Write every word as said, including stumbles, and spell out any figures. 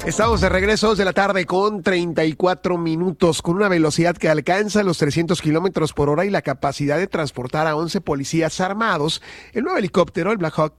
Estamos de regreso dos de la tarde con treinta y cuatro minutos, con una velocidad que alcanza los trescientos kilómetros por hora y la capacidad de transportar a once policías armados. El nuevo helicóptero, el Black Hawk